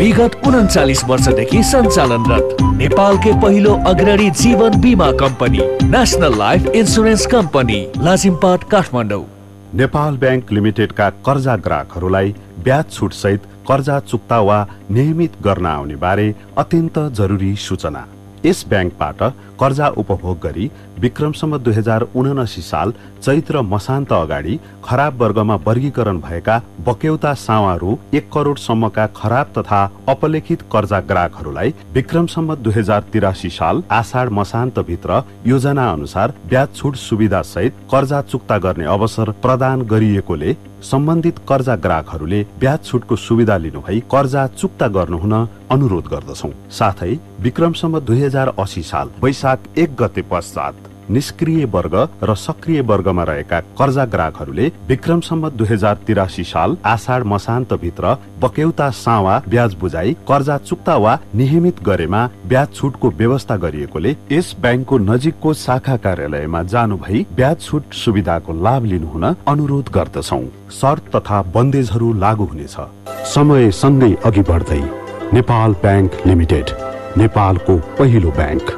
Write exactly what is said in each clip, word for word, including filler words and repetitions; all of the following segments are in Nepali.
विगत उन्चालिस वर्षदेखि सञ्चालनरत नेपालकै पहिलो अग्रणी जीवन बीमा company national life insurance company Lazimpat Kathmandu. Nepal bank लिमिटेडका कर्जा ग्राहकहरूलाई ब्याज छुट सहित कर्जा चुक्ता वा नियमित गर्न आउने बारे अत्यन्त जरुरी सूचना। यस ब्याङ्कबाट कर्जा उपभोग गरी विक्रमसम्म दुई हजार उनासी साल चैत्र मसान्त अगाडि खराब वर्गमा वर्गीकरण भएका बक्यौता सावा रु एक करोडसम्मका खराब तथा अपलेखित कर्जा ग्राहकहरूलाई विक्रमसम्म दुई हजार तिरासी साल आषाढ मसान्त भित्र योजना अनुसार ब्याज छुट सुविधा सहित कर्जा चुक्ता गर्ने अवसर प्रदान गरिएकोले सम्बन्धित कर्जा ग्राहकहरूले ब्याज छुटको सुविधा लिनुभई कर्जा चुक्ता गर्नुहुन अनुरोध गर्दछौं। साथै विक्रमसम्म दुई हजार अस्सी साल वैशाख एक गते पश्चात निष्क्रिय वर्ग र सक्रिय वर्गमा रहेका कर्जा ग्राहकहरूले विक्रमसम्म दुई हजार तिरासी साल आषाढ मसान्त भित्र बक्यौता सावा ब्याज बुझाई कर्जा चुक्ता वा नियमित गरेमा ब्याज छुटको व्यवस्था गरिएकोले यस ब्याङ्कको नजिकको शाखा कार्यालयमा जानु भई ब्याज छुट सुविधाको लाभ लिनुहुन अनुरोध गर्दछौं। शर्त तथा बन्देजहरू लागू हुनेछ। समय सँगै अघि बढ्दै नेपाल ब्याङ्क लिमिटेड, नेपालको पहिलो ब्याङ्क।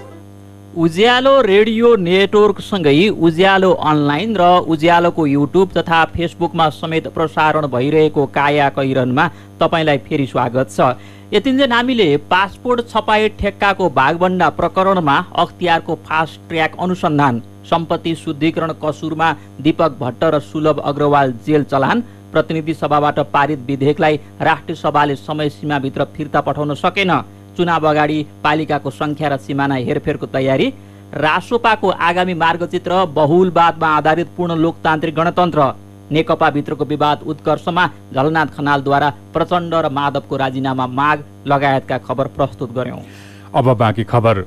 उज्यालो रेडियो नेटवर्कसँगै उज्यालो अनलाइन र उज्यालोको युट्युब तथा फेसबुकमा समेत प्रसारण भइरहेको काया कैरनमा तपाईँलाई फेरि स्वागत छ। यतिन्जेल हामीले पासपोर्ट छपाई ठेक्काको भागभण्डा प्रकरणमा अख्तियारको फास्ट ट्र्याक अनुसन्धान, सम्पत्ति शुद्धिकरण कसुरमा दीपक भट्ट र सुलभ अग्रवाल जेल चलान, प्रतिनिधि सभाबाट पारित विधेयकलाई राष्ट्रिय सभाले समय सीमाभित्र फिर्ता पठाउन सकेन, चुनाव अगाडि पालिकाको संख्या र सिमाना हेरफेरको तयारी, रासोपाको आगामी मार्गचित्र बहुलवादमा आधारित पूर्ण लोकतान्त्रिक गणतन्त्र, नेकपा भित्रको विवाद उत्कर्षमा झलनाथ खनालद्वारा प्रचण्ड र माधवको राजीनामा माग लगायतका खबर प्रस्तुत गर्यौं। अब बाँकी खबर।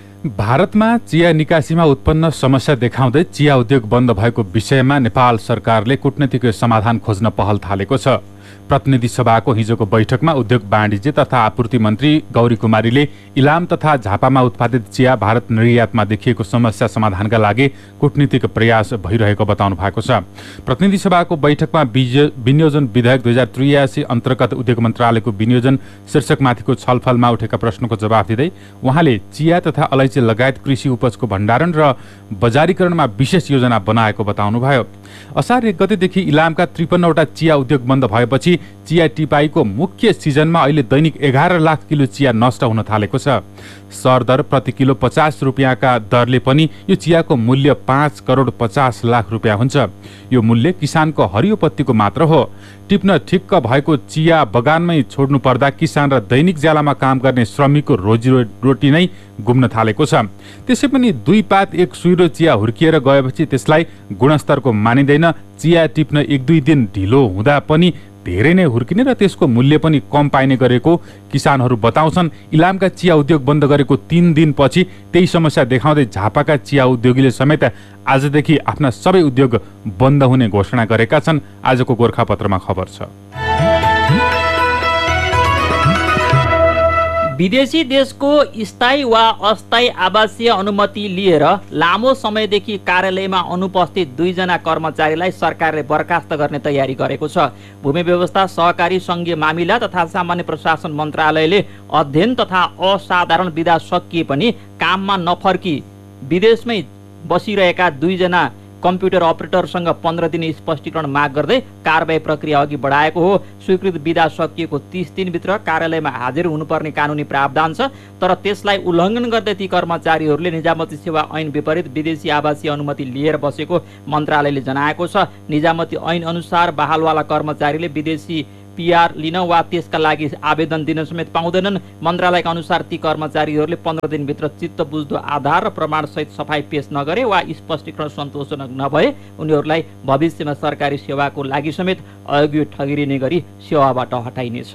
भारतमा चिया निकासीमा उत्पन्न समस्या देखाउँदै चिया उद्योग बन्द भएको विषयमा नेपाल सरकारले कूटनीतिक समाधान खोज्न पहल थालेको छ। प्रतिनिधि सभाको हिजोको बैठकमा उद्योग वाणिज्य तथा आपूर्ति मन्त्री गौरी कुमारीले इलाम तथा झापामा उत्पादित चिया भारत निर्यातमा देखिएको समस्या समाधानका लागि कूटनीतिक प्रयास भइरहेको बताउनु भएको छ। प्रतिनिधि सभाको बैठकमा विनियोजन विधेयक दुई हजार त्रियासी अन्तर्गत उद्योग मन्त्रालयको विनियोजन शीर्षकमाथिको छलफलमा उठेका प्रश्नको जवाफ दिँदै उहाँले चिया तथा अलैँची लगायत कृषि उपजको भण्डारण र बजारीकरणमा विशेष योजना बनाएको बताउनुभयो। असार एक गतेदेखि इलामका त्रिपन्नवटा चिया उद्योग बन्द भएपछि चिया टिपाईको मुख्य सिजनमा अहिले दैनिक एघार लाख किलो चिया नष्ट हुन थालेको छ। सरदर प्रति किलो पचास रुपियाँका दरले पनि यो चियाको मूल्य पाँच करोड पचास लाख रुपियाँ हुन्छ। यो मूल्य किसानको हरियो पत्तीको मात्र हो। टिप्न ठिक्क भएको चिया बगानमै छोड्नु पर्दा किसान र दैनिक ज्यालामा काम गर्ने श्रमिकको रोजीरोटी नै गुम्न थालेको छ। त्यसै पनि दुई पात एक सुइरो चिया हुर्किएर गएपछि त्यसलाई गुणस्तरको मानिँदैन। चिया टिप्न एक दुई दिन ढिलो हुँदा पनि धेरै नै हुर्किने र त्यसको मूल्य पनि कम पाइने गरेको किसानहरू बताउँछन्। इलामका चिया उद्योग बन्द गरेको तीन दिनपछि त्यही समस्या देखाउँदै झापाका चिया उद्योगीले समेत आजदेखि आफ्ना सबै उद्योग बन्द हुने घोषणा गरेका छन्। आजको गोर्खापत्रमा खबर छ। विदेशी देशको स्थायी वा अस्थायी आवासीय अनुमति लिएर लामो समयदेखि कार्यालयमा अनुपस्थित दुईजना कर्मचारीलाई सरकारले बर्खास्त गर्ने तयारी गरेको छ। भूमि व्यवस्था, सहकारी संघीय मामिला तथा सामान्य प्रशासन मन्त्रालयले अध्ययन तथा असाधारण विधा सकिए पनि काममा नफर्की विदेशमै बसिरहेका दुईजना कम्प्युटर अपरेटरसँग पन्ध्र दिन स्पष्टीकरण माग गर्दै कारबाही प्रक्रिया अघि बढाएको हो। स्वीकृत विधा सकिएको तीस दिनभित्र कार्यालयमा हाजिर हुनुपर्ने कानुनी प्रावधान छ, तर त्यसलाई उल्लङ्घन गर्दै ती कर्मचारीहरूले निजामती सेवा ऐन विपरीत विदेशी आवासीय अनुमति लिएर बसेको मन्त्रालयले जनाएको छ। निजामती ऐन अनुसार बहालवाला कर्मचारीले विदेशी पीआर लिन वा त्यसका लागि आवेदन दिन समेत पाउँदैनन्। मन्त्रालयका अनुसार ती कर्मचारीहरूले पन्ध्र दिनभित्र चित्त बुझ्दो आधार र प्रमाणसहित सफाई पेश नगरे वा स्पष्टीकरण सन्तोषजनक नभए उनीहरूलाई भविष्यमा सरकारी सेवाको लागि समेत अयोग्य ठगिरिने गरी सेवाबाट हटाइनेछ।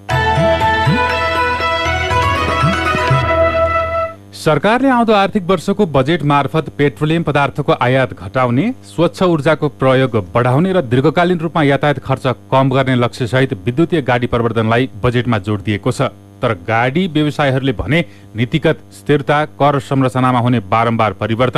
सरकारले आउँदो आर्थिक वर्षको बजेट मार्फत पेट्रोलियम पदार्थको आयात घटाउने, स्वच्छ ऊर्जाको प्रयोग बढाउने र दीर्घकालीन रूपमा यातायात खर्च कम गर्ने लक्ष्यसहित विद्युतीय गाडी प्रवर्धनलाई बजेटमा जोड दिएको छ। तर गाडी व्यवसायीहरूले भने नीतिगत स्थिरता, कर संरचनामा हुने बारम्बार परिवर्तन,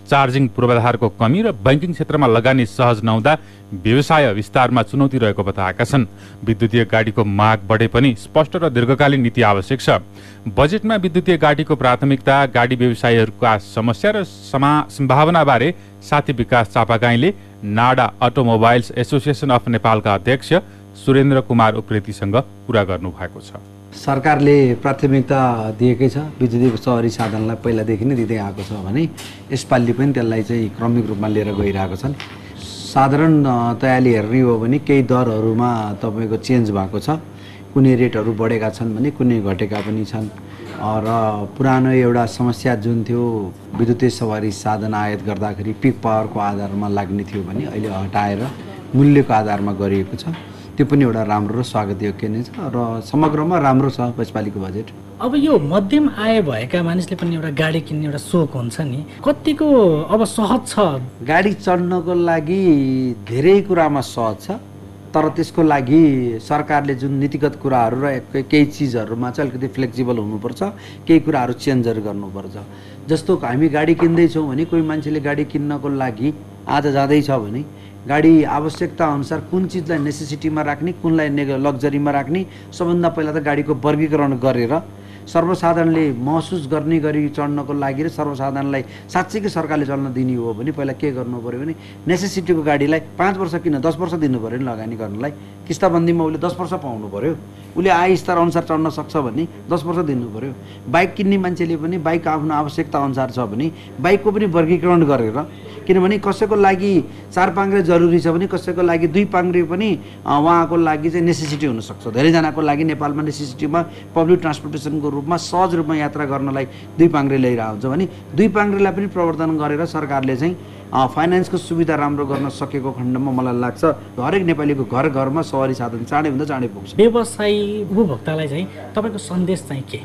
चार्जिङ पूर्वाधारको कमी र बैंकिङ क्षेत्रमा लगानी सहज नहुँदा व्यवसाय विस्तारमा चुनौती रहेको बताएका छन्। विद्युतीय गाडीको माग बढे पनि स्पष्ट र दीर्घकालीन नीति आवश्यक छ। बजेटमा विद्युतीय गाडीको प्राथमिकता, गाडी व्यवसायीहरूका समस्या र सम्भावनाबारे साथी विकास चापागाईले नाडा अटोमोबाइल्स एसोसिएसन अफ नेपालका अध्यक्ष सुरेन्द्र कुमार उप्रेतीसँग कुरा गर्नु भएको छ। सरकारले प्राथमिकता दिएकै छ, विद्युतीय सहरी साधनलाई पहिलादेखि नै दिँदै आएको छ भने यसपालि पनि त्यसलाई चाहिँ क्रमिक रूपमा लिएर गइरहेको छन्। साधारण तयाली हेर्ने हो भने केही दरहरूमा तपाईँको चेन्ज भएको छ, कुनै रेटहरू बढेका छन् भने कुनै घटेका पनि छन्। र पुरानो एउटा समस्या जुन थियो विद्युतीय सवारी साधन आयात गर्दाखेरि पिक पावरको आधारमा लाग्ने थियो भने अहिले हटाएर मूल्यको आधारमा गरिएको छ। त्यो पनि एउटा राम्रो र स्वागत योग्य नै छ र समग्रमा राम्रो छ यसपालिको बजेट। अब यो मध्यम आय भएका मानिसले पनि एउटा गाडी किन्ने एउटा सोख हुन्छ नि, कतिको अब सहज छ? गाडी चढ्नको लागि धेरै कुरामा सहज छ, तर त्यसको लागि सरकारले जुन नीतिगत कुराहरू र केही चिजहरूमा चाहिँ अलिकति फ्लेक्सिबल हुनुपर्छ, केही कुराहरू चेन्जहरू गर्नुपर्छ। जस्तो हामी गाडी किन्दैछौँ भने कोही मान्छेले गाडी किन्नको लागि आज जाँदैछ भने गाडी आवश्यकता अनुसार कुन चिजलाई नेसेसिटीमा राख्ने, कुनलाई लग्जरीमा राख्ने, सबभन्दा पहिला त गाडीको वर्गीकरण गरेर सर्वसाधारणले महसुस गर्ने गरी चढ्नको लागि र सर्वसाधारणलाई साँच्चैकै सरकारले चल्न दिने हो भने पहिला के गर्नु पऱ्यो भने नेसेसिटीको गाडीलाई पाँच वर्ष किन दस वर्ष दिनु पऱ्यो नि लगानी गर्नलाई। किस्ताबन्दीमा उसले दस वर्ष पाउनु पऱ्यो, उसले आय स्तर अनुसार चढ्न सक्छ भने दस वर्ष दिनु पऱ्यो। बाइक किन्ने मान्छेले पनि बाइक आफ्नो आवश्यकता अनुसार छ भने बाइकको पनि वर्गीकरण गरेर, किनभने कसैको लागि चार पाङ्ग्रे जरुरी छ भने कसैको लागि दुई पाङ्ग्रे पनि उहाँको लागि चाहिँ नेसेसिटी हुनसक्छ। धेरैजनाको लागि नेपालमा नेसेसिटीमा पब्लिक ट्रान्सपोर्टेसनको रूपमा सहज रूपमा यात्रा गर्नलाई दुई पाङ्ग्रे ल्याइरहेको हुन्छ भने दुई पाङ्ग्रेलाई पनि प्रवर्धन गरेर सरकारले चाहिँ फाइनेन्सको सुविधा राम्रो गर्न सकेको खण्डमा मलाई लाग्छ हरेक नेपालीको घर घरमा सवारी साधन चाँडै भन्दा चाँडै पुग्छ। व्यवसायी उपभोक्तालाई चाहिँ तपाईँको सन्देश चाहिँ के?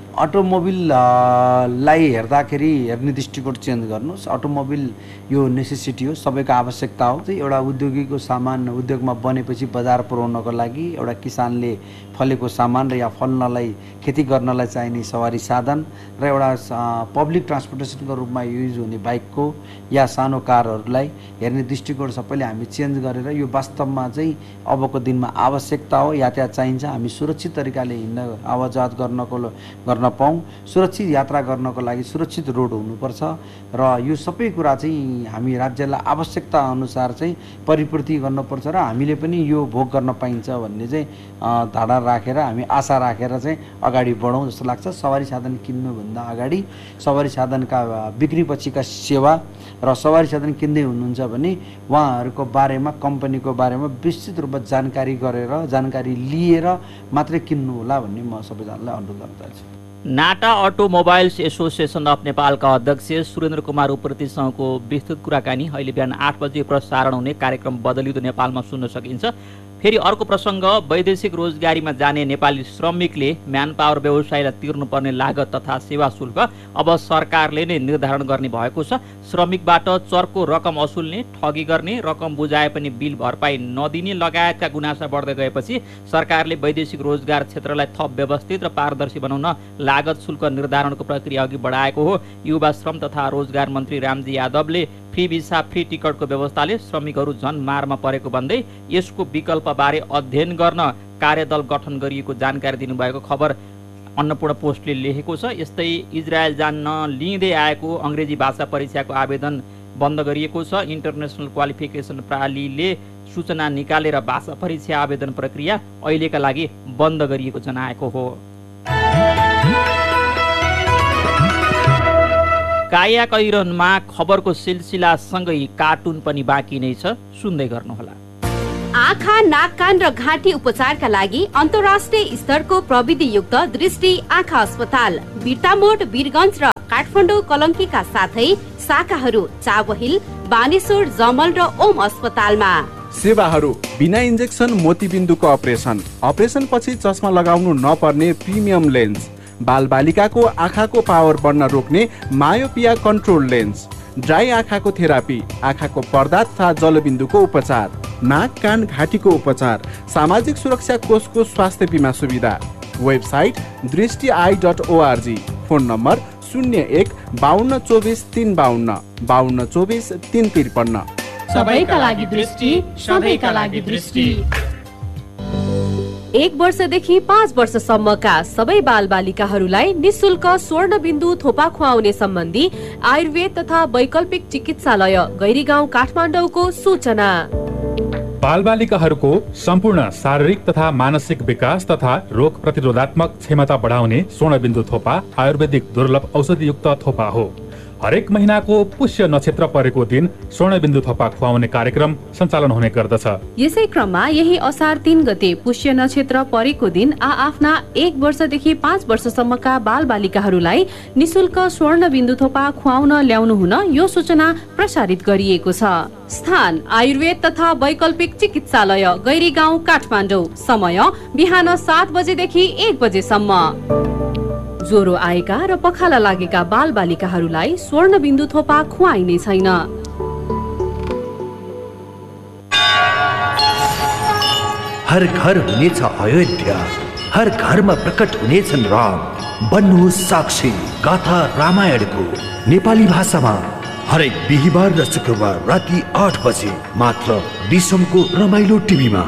अटोमोबिललाई हेर्दाखेरि हेर्ने दृष्टिकोण चेन्ज गर्नुहोस्। अटोमोबिल यो नेसेसिटी हो, सबैको आवश्यकता हो। चाहिँ एउटा उद्योगीको सामान उद्योगमा बनेपछि बजार पुर्याउनको लागि एउटा किसानले फलेको सामान र या फल्नलाई खेती गर्नलाई चाहिने सवारी साधन र एउटा पब्लिक ट्रान्सपोर्टेसनको रूपमा युज हुने बाइकको या सानो कारहरूलाई हेर्ने दृष्टिकोण सबैले हामी चेन्ज गरेर यो वास्तवमा चाहिँ अबको दिनमा आवश्यकता हो, यातायात चाहिन्छ, हामी सुरक्षित तरिकाले हिँड्न आवाजात गर्नको गर्न पाऊँ, सुरक्षित यात्रा गर्नको लागि सुरक्षित रोड हुनुपर्छ र यो सबै कुरा चाहिँ हामी राज्यलाई आवश्यकता अनुसार चाहिँ परिपूर्ति गर्नुपर्छ र हामीले पनि यो भोग गर्न पाइन्छ भन्ने चाहिँ धारणा राखेर हामी आशा राखेर चाहिँ अगाडि बढौँ जस्तो लाग्छ। सवारी साधन किन्नुभन्दा अगाडि सवारी साधनका बिक्री पछिका सेवा र सवारी साधन किन्दै हुनुहुन्छ भने उहाँहरूको बारेमा कम्पनीको बारेमा विस्तृत रूपमा जानकारी गरेर जानकारी लिएर मात्रै किन्नु होला भन्ने म सबैजनालाई अनुरोध गर्न चाहन्छु। नाटा अटोमोबाइल्स एसोसिएसन अफ नेपालका अध्यक्ष सुरेन्द्र कुमार उप्रेतीसँगको विस्तृत कुराकानी अहिले बिहान आठ बजे प्रसारण हुने कार्यक्रम बदलिँदो नेपालमा सुन्न सकिन्छ। फेरि अर्को प्रसङ्ग, वैदेशिक रोजगारीमा जाने नेपाली श्रमिकले म्यान पावर व्यवसायलाई तिर्नुपर्ने लागत तथा सेवा शुल्क अब सरकारले नै निर्धारण गर्ने भएको छ। श्रमिकबाट चर्को रकम असुल्ने, ठगी गर्ने, रकम बुझाए पनि बिल भरपाई नदिने लगायतका गुनासा बढ्दै गएपछि सरकारले वैदेशिक रोजगार क्षेत्रलाई थप व्यवस्थित र पारदर्शी बनाउन लागत शुल्क निर्धारणको प्रक्रिया अघि बढाएको हो। युवा श्रम तथा रोजगार मन्त्री रामजी यादवले फ्री भिसा फ्री टिकटको व्यवस्थाले श्रमिकहरू झन मारमा परेको भन्दै यसको विकल्पबारे अध्ययन गर्न कार्यदल गठन गरिएको जानकारी दिनुभएको खबर अन्नपूर्ण पोस्टले लेखेको छ। यस्तै इजरायल जान्न लिँदै आएको अङ्ग्रेजी भाषा परीक्षाको आवेदन बन्द गरिएको छ। इन्टरनेसनल क्वालिफिकेसन प्रणालीले सूचना निकालेर भाषा परीक्षा आवेदन प्रक्रिया अहिलेका लागि बन्द गरिएको जनाएको हो। काया कैरनमा खबरको सिलसिलासँगै कार्टुन पनि बाँकी नै छ, सुन्दै गर्नुहोला। आँखा, नाक, कान र घाँटी उपचारका लागि अन्तर्राष्ट्रिय स्तरको प्रविधियुक्त दृष्टि आँखा अस्पताल बिर्तामोड, वीरगञ्ज र काठमाडौँ कलङ्कीका साथै शाखाहरू चावहिल, बानेश्वर, जमल र ओम अस्पतालमा। सेवाहरू बिना इन्जेक्सन मोतीबिन्दुको अपरेसन, अपरेसन पछि चस्मा लगाउनु नपर्ने प्रिमियम लेन्स, बालबालिकाको आँखाको पावर बढ्न रोक्ने मायोपिया कन्ट्रोल लेन्स, ड्राई आँखाको थेरापी, आँखाको पर्दा तथा जलबिन्दुको उपचार, नाक, कान, घाँटीको उपचार, सामाजिक सुरक्षा कोषको स्वास्थ्य बिमा सुविधा। वेबसाइट दृष्टि I dot ORG, phone number शून्य एक बाहन्न चौबिस तीन बाहन्न बाहन्न चौबिस तीन त्रिपन्न। सबैका लागि दृष्टि, सबैका लागि दृष्टि। एक वर्षदेखि पाँच वर्षसम्मका सबै बालबालिकाहरूलाई निशुल्क स्वर्णबिन्दु थोपा खुवाउने सम्बन्धी आयुर्वेद तथा वैकल्पिक चिकित्सालय गैरीगाउँ काठमाडौँको सूचना। बालबालिकाहरूको सम्पूर्ण शारीरिक तथा मानसिक विकास तथा रोग प्रतिरोधात्मक क्षमता बढाउने स्वर्णबिन्दु थोपा आयुर्वेदिक दुर्लभ औषधियुक्त थोपा हो। हरेक महिनाको पुष्य नक्षत्र परेको दिन स्वर्णबिन्दु थोपा खुवाउने कार्यक्रम सञ्चालन हुने गर्दछ। यसै क्रममा यही असार तीन गते पुष्य नक्षत्र परेको दिन आ आफ्ना एक वर्षदेखि पाँच वर्षसम्मका बालबालिकाहरूलाई निशुल्क स्वर्णबिन्दु थोपा खुवाउन ल्याउनु हुन यो सूचना प्रसारित गरिएको छ। स्थान आयुर्वेद तथा वैकल्पिक चिकित्सालय गैरीगाउँ काठमाडौँ। समय बिहान सात बजेदेखि एक बजेसम्म। ज्वरो आएका र पखाला लागेका बालबालिकाहरूलाई स्वर्णबिन्दु थोपा खुवाइने छैन। हर घर हुनेछ अयोध्या, हर घरमा प्रकट हुनेछन् राम। बन्नुहोस् साक्षी गाथा रामायणको नेपाली भाषामा हरेक बिहिबार र शुक्रबार राति आठ बजे मात्र दिसमको रमाइलो टिभीमा।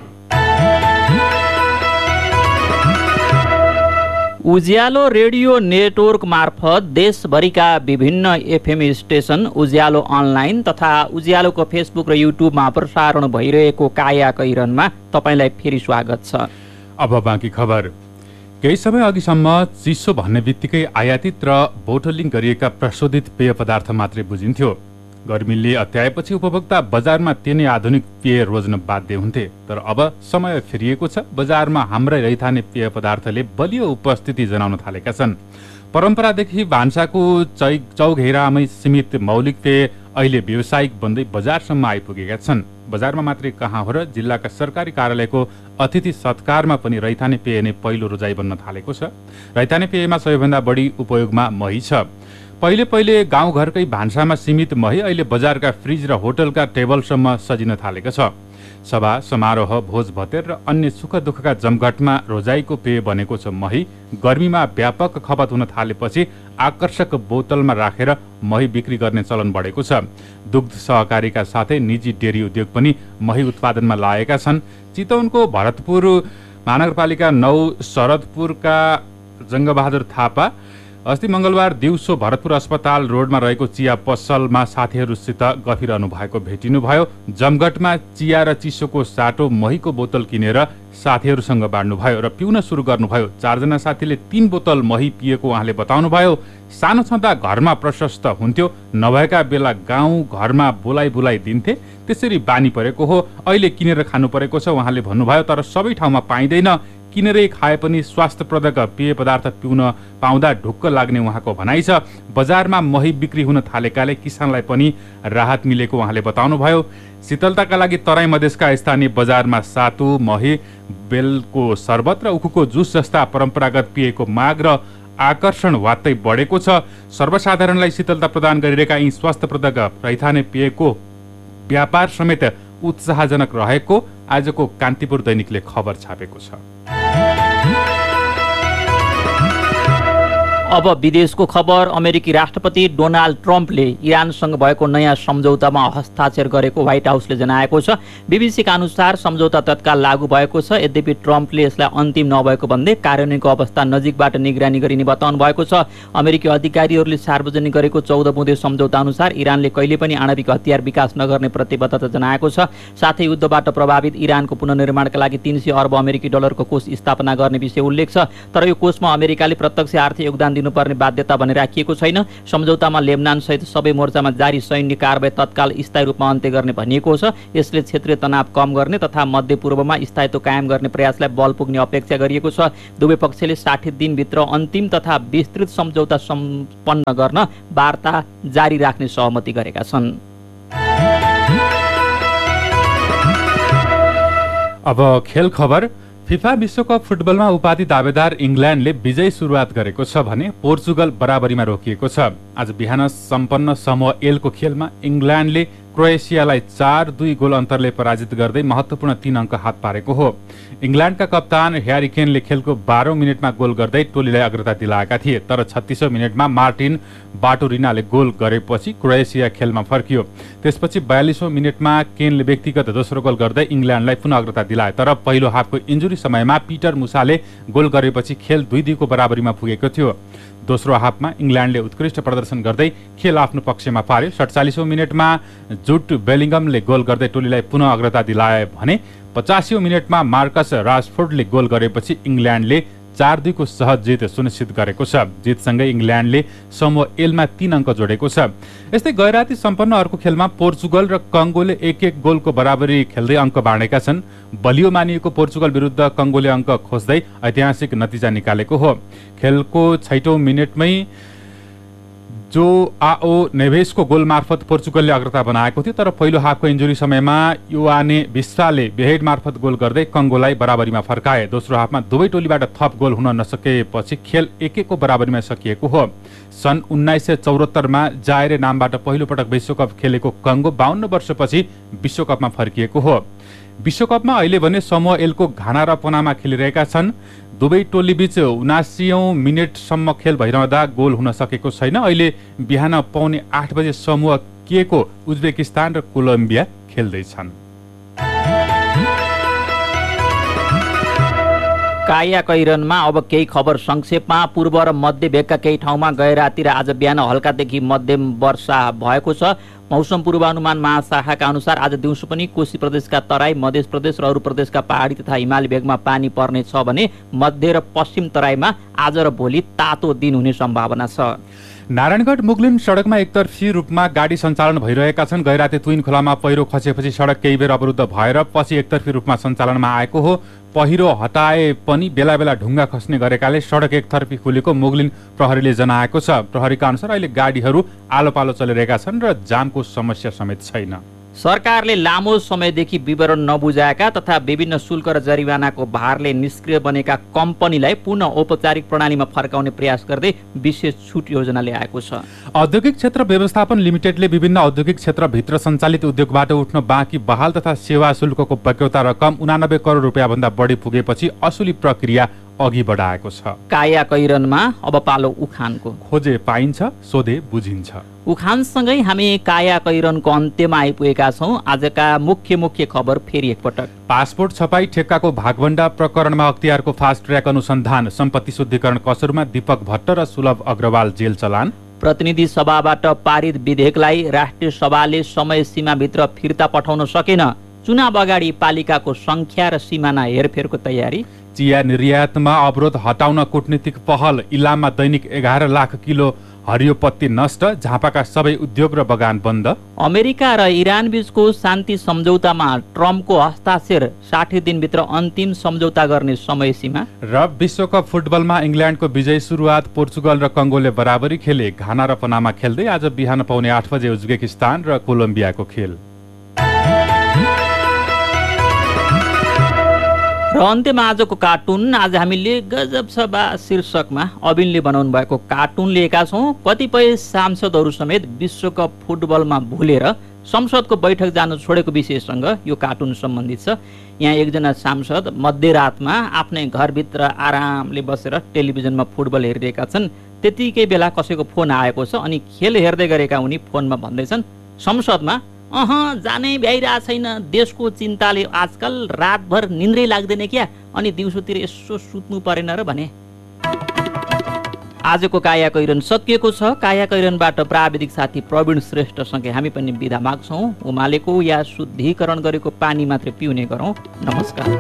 उज्यालो रेडियो नेटवर्क मार्फत देशभरिका विभिन्न एफएम स्टेशन, उज्यालो अनलाइन तथा उज्यालोको फेसबुक र युट्युबमा प्रसारण भइरहेको काया कैरनमा तपाईँलाई फेरि स्वागत छ। अब बाँकी खबर। केही समय अघिसम्म चिसो भन्ने बित्तिकै आयातित र बोटलिङ गरिएका प्रशोधित पेय पदार्थ मात्रै बुझिन्थ्यो। गर्मीले अत्याएपछि उपभोक्ता बजारमा तिनै आधुनिक पेय रोज्न बाध्य हुन्थे। तर अब समय फेरिएको छ। बजारमा हाम्रै रैथाने पेय पदार्थले बलियो उपस्थिति जनाउन थालेका छन्। परम्परादेखि भान्साको चै चौघेरामै सीमित मौलिक पेय अहिले व्यावसायिक बन्दै बजारसम्म आइपुगेका छन्। बजारमा मात्रै कहाँ हो र जिल्लाका सरकारी कार्यालयको अतिथि सत्कारमा पनि रैथाने पेय नै पहिलो रोजाइ बन्न थालेको छ। रैथाने पेयमा सबैभन्दा बढी उपयोगमा मही छ। पहिले पहिले गाउँघरकै भान्सामा सीमित मही अहिले बजारका फ्रिज र होटलका टेबलसम्म सजिन थालेको छ। सभा समारोह भोज भतेर र अन्य सुख दुःखका जमघटमा रोजाइको पेय बनेको छ मही। गर्मीमा व्यापक खपत हुन थालेपछि आकर्षक बोतलमा राखेर मही बिक्री गर्ने चलन बढेको छ। दुग्ध सहकारीका साथै निजी डेरी उद्योग पनि मही उत्पादनमा लागेका छन्। चितवनको भरतपुर महानगरपालिका नौ शरदपुरका जङ्गबहादुर थापा अस्ति मंगलबार दिउँसो भरतपुर अस्पताल रोडमा रहेको चिया पसलमा साथीहरूसित गफिरहनु भएको भेटिनुभयो। जमघटमा चिया र चिसोको साटो महीको बोतल किनेर साथीहरूसँग बाँड्नुभयो र पिउन सुरु गर्नुभयो। चारजना साथीले तीन बोतल मही पिएको उहाँले बताउनुभयो। सानो छँदा घरमा प्रशस्त हुन्थ्यो, नभएका बेला गाउँ घरमा बोलाइ बोलाइ दिन्थे, त्यसरी बानी परेको हो। अहिले किनेर खानु परेको छ उहाँले भन्नुभयो। तर सबै ठाउँमा पाइँदैन। किनेरै खाए पनि स्वास्थ्यप्रदक पेय पदार्थ पिउन पाउँदा ढुक्क लाग्ने उहाँको भनाइ छ। बजारमा मही बिक्री हुन थालेकाले किसानलाई पनि राहत मिलेको उहाँले बताउनुभयो। शीतलताका लागि तराई मधेसका स्थानीय बजारमा सातु, मही, बेलको शरबत र उखुको जुस जस्ता परम्परागत पेयको माग र आकर्षण वात्तै बढेको छ। सर्वसाधारणलाई शीतलता प्रदान गरिरहेका यी स्वास्थ्यप्रदक रैथाने पेयको व्यापार समेत उत्साहजनक रहेको आजको कान्तिपुर दैनिकले खबर छापेको छ। अब विदेशको खबर। अमेरिकी राष्ट्रपति डोनाल्ड ट्रम्पले इरानसँग भएको नयाँ सम्झौतामा हस्ताक्षर गरेको व्हाइट हाउसले जनाएको छ। बीबीसीका अनुसार सम्झौता तत्काल लागू भएको छ। यद्यपि ट्रम्पले यसलाई अन्तिम नभएको भन्दै कार्यान्वयनको अवस्था नजिकबाट निगरानी गरिने बताउनु भएको छ। अमेरिकी अधिकारीहरूले सार्वजनिक गरेको चौध बुँदे सम्झौता अनुसार इरानले कहिले पनि आणविक हतियार विकास नगर्ने प्रतिबद्धता जनाएको छ। साथै युद्धबाट प्रभावित इरानको पुनर्निर्माणका लागि तीन सय अर्ब अमेरिकी डलरको कोष स्थापना गर्ने विषय उल्लेख छ। तर यो कोषमा अमेरिकाले प्रत्यक्ष आर्थिक योगदान दिनुपर्ने बाध्यता भने राखिएको छैन। सम्झौतामा लेबनान सहित सबै मोर्चामा जारी सैन्य कारबाही तत्काल स्थायी रूपमा अन्त्य गर्ने भनिएको छ। यसले क्षेत्रीय तनाव कम गर्ने तथा मध्यपूर्वमा स्थायित्व कायम गर्ने प्रयासलाई बल पुग्ने अपेक्षा गरिएको छ। दुवै पक्षले साठी दिनभित्र अन्तिम तथा विस्तृत सम्झौता सम्पन्न गर्न वार्ता जारी राख्ने सहमति गरेका छन्। अब खेल खबर। फिफा विश्वकप फुटबलमा उपाधि दावेदार इङ्ल्यान्डले विजयी सुरुवात गरेको छ भने पोर्चुगल बराबरीमा रोकिएको छ। आज बिहान सम्पन्न समूह एलको खेलमा इङ्ल्यान्डले क्रोएसियालाई चार दुई गोल अन्तरले पराजित गर्दै महत्त्वपूर्ण तीन अङ्क हात पारेको हो। इङ्ल्यान्डका कप्तान ह्यारी केनले खेलको बाह्रौँ मिनटमा गोल गर्दै टोलीलाई अग्रता दिलाएका थिए, तर छत्तीसौँ मिनटमा मार्टिन बाटुरिनाले गोल गरेपछि क्रोएसिया खेलमा फर्कियो। त्यसपछि बयालिसौँ मिनटमा केनले व्यक्तिगत दोस्रो गोल गर्दै इङ्ल्यान्डलाई पुनः अग्रता दिलाए, तर पहिलो हाफको इन्जुरी समयमा पिटर मुसाले गोल गरेपछि खेल दुई दुईको बराबरीमा पुगेको थियो। दोस्रो हाफमा इङ्ल्यान्डले उत्कृष्ट प्रदर्शन गर्दै खेल आफ्नो पक्षमा पार्यो। सडचालिसौँ मिनटमा जुट बेलिङ्गमले गोल गर्दै टोलीलाई पुनः अग्रता दिलाए भने पचासीौँ मिनटमा मार्कस रासफोर्डले गोल गरेपछि इङ्ल्यान्डले चार दुईको सहज जित सुनिश्चित गरेको छ। जितसँगै इङ्ल्यान्डले समूह एलमा तीन अङ्क जोडेको छ। यस्तै गैराती सम्पन्न अर्को खेलमा पोर्चुगल र कङ्गोले एक एक गोलको बराबरी खेल्दै अङ्क बाँडेका छन्। बलियो मानिएको पोर्चुगल विरुद्ध कङ्गोले अङ्क खोज्दै ऐतिहासिक नतिजा निकालेको हो। खेलको छैटौँ मिनटमै जो आओ नेभेसको गोल मार्फत पोर्चुगलले अग्रता बनाएको थियो, तर पहिलो हाफको इन्जुरी समयमा युवाने बिस्वाले बेहेड मार्फत गोल गर्दै कङ्गोलाई बराबरीमा फर्काए। दोस्रो हाफमा दुवै टोलीबाट थप गोल हुन नसकेपछि खेल एक एकको बराबरीमा सकिएको हो। सन् उन्नाइस सय चौहत्तरमा जायरे नामबाट पहिलोपटक विश्वकप खेलेको कङ्गो बाहन्न वर्षपछि विश्वकपमा फर्किएको हो। विश्वकपमा अहिले भने समूह एलको घाना र पनामा खेलिरहेका छन्। दुवै टोली बीच उनासीौँ मिनटसम्म खेल भइरहँदा गोल हुन सकेको छैन। अहिले बिहान पौने आठ बजे समूह के को उज्बेकिस्तान र कोलम्बिया खेल्दैछन्। काया कैरनमा अब केही खबर संक्षेपमा। पूर्व र मध्य भेगका केही ठाउँमा गैराती र आज बिहान हल्कादेखि मध्यम वर्षा भएको छ। मौसम पूर्वानुमान महाशाखाका अनुसार आज दिउँसो पनि कोशी प्रदेशका तराई, मध्य प्रदेश र अरू प्रदेशका पहाडी तथा हिमाली भेगमा पानी पर्नेछ भने मध्य र पश्चिम तराईमा आज र भोलि तातो दिन हुने सम्भावना छ। नारायणगढ मुगलिन सडकमा एकतर्फी रूपमा गाडी सञ्चालन भइरहेका छन्। गैराती तुइन खोलामा पहिरो खसेपछि सडक केही बेर अवरुद्ध भएर पछि एकतर्फी रूपमा सञ्चालनमा आएको हो। पहिरो हटाए पनि बेला बेला ढुङ्गा खस्ने गरेकाले सडक एकतर्फी खुलेको मुगलिन प्रहरीले जनाएको छ। प्रहरीका अनुसार अहिले गाडीहरू आलो पालो चलिरहेका छन् र जामको समस्या समेत छैन। सरकारले लामो समयदेखि विवरण नबुझाएका तथा विभिन्न शुल्क र जरिवानाको भारले निष्क्रिय बनेका कम्पनीलाई पुनः औपचारिक प्रणालीमा फर्काउने प्रयास गर्दै विशेष छुट योजना ल्याएको छ। औद्योगिक क्षेत्र व्यवस्थापन लिमिटेडले विभिन्न औद्योगिक क्षेत्रभित्र सञ्चालित उद्योगबाट उठ्न बाँकी बहाल तथा सेवा शुल्कको बक्यौता रकम उनानब्बे करोड रुपियाँ भन्दा बढी पुगेपछि असुली प्रक्रिया अघि बढाएको छ। काया कैरनमा अब पालो उखानको। खोजे पाइन्छ, सोधे बुझिन्छ। उखानसँगै हामी काया कैरनको अन्त्यमा आइपुगेका छौँ। आजका मुख्य मुख्य खबर फेरि एकपटक। पासपोर्ट छपाई ठेक्काको भागभण्डा प्रकरणमा अख्तियारको फास्ट ट्र्याक अनुसन्धान। सम्पत्ति शुद्धिकरण कसुरमा दीपक भट्ट र सुलभ अग्रवाल जेल चलान। प्रतिनिधि सभाबाट पारित विधेयकलाई राष्ट्रिय सभाले समय सीमाभित्र फिर्ता पठाउन सकेन। चुनाव अगाडि पालिकाको संख्या र सिमाना हेरफेरको तयारी। चिया निर्यातमा अवरोध हटाउन कूटनीतिक पहल। इलाममा दैनिक एघार लाख किलो हरियो पत्ती नष्ट। झापाका सबै उद्योग र बगान बन्द। अमेरिका र इरान बीचको शान्ति सम्झौतामा ट्रम्पको हस्ताक्षर। साठी दिनभित्र अन्तिम सम्झौता गर्ने समय सीमा। र विश्वकप फुटबलमा इङ्ल्यान्डको विजयी सुरुवात। पोर्चुगल र कङ्गोले बराबरी खेले। घाना र पनामा खेल्दै आज बिहान पाउने आठ बजे उज्बेकिस्तान र कोलम्बियाको खेल। र अन्त्यमा आजको कार्टुन। आज हामीले गजब सभा शीर्षकमा अबिनले बनाउनु भएको कार्टुन लिएका छौँ। कतिपय सांसदहरू समेत विश्वकप फुटबलमा भुलेर संसदको बैठक जान छोडेको विषयसँग यो कार्टुन सम्बन्धित छ। यहाँ एकजना सांसद मध्यरातमा आफ्नै घरभित्र आरामले बसेर टेलिभिजनमा फुटबल हेरिरहेका छन्। त्यतिकै बेला कसैको फोन आएको छ अनि खेल हेर्दै गरेका उनी फोनमा भन्दैछन्, संसदमा अह जानै भ्याइरहेको छैन, देशको चिन्ताले आजकल रातभर निन्द्रै लाग्दैन क्या, अनि दिउँसोतिर यसो सुत्नु परेन र भने। आजको काया कैरन सकिएको छ। काया कैरनबाट प्राविधिक साथी प्रवीण श्रेष्ठसँगै हामी पनि बिदा माग्छौँ। उमालेको या शुद्धिकरण गरेको पानी मात्रै पिउने गरौँ। नमस्कार।